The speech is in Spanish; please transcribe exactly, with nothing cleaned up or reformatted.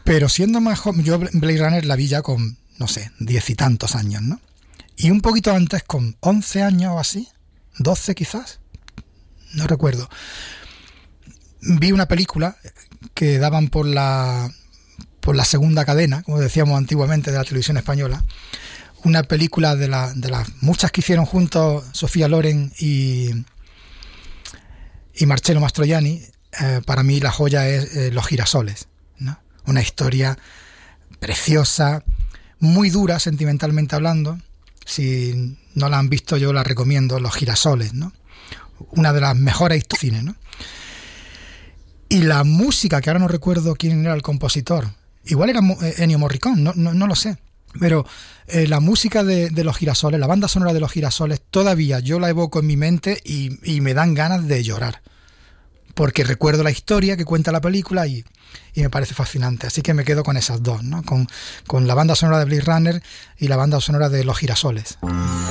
Pero siendo más joven, yo Blade Runner la vi ya con, no sé, diez y tantos años, ¿no? Y un poquito antes, con once años o así, doce quizás, no recuerdo, vi una película que daban por la por la segunda cadena, como decíamos antiguamente, de la televisión española, una película de, la, de las muchas que hicieron juntos Sofía Loren y, y Marcello Mastroianni. Eh, para mí la joya es eh, Los girasoles, ¿no? Una historia preciosa, muy dura sentimentalmente hablando. Si no la han visto, yo la recomiendo, Los girasoles, ¿no? Una de las mejores historias de cine, ¿no? Y la música, que ahora no recuerdo quién era el compositor, igual era Ennio Morricone, no, no, no lo sé, pero eh, la música de, de Los girasoles, la banda sonora de Los girasoles, todavía yo la evoco en mi mente y, y me dan ganas de llorar, porque recuerdo la historia que cuenta la película y, y me parece fascinante. Así que me quedo con esas dos, ¿no? Con, con la banda sonora de Blade Runner y la banda sonora de Los girasoles.